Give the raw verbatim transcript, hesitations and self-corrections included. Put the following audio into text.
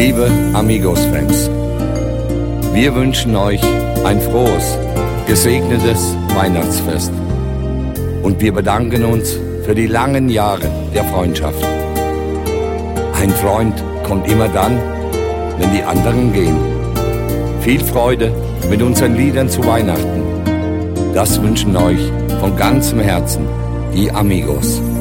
Liebe Amigos-Fans, wir wünschen euch ein frohes, gesegnetes Weihnachtsfest. Und wir bedanken uns für die langen Jahre der Freundschaft. Ein Freund kommt immer dann, wenn die anderen gehen. Viel Freude mit unseren Liedern zu Weihnachten. Das wünschen euch von ganzem Herzen die Amigos.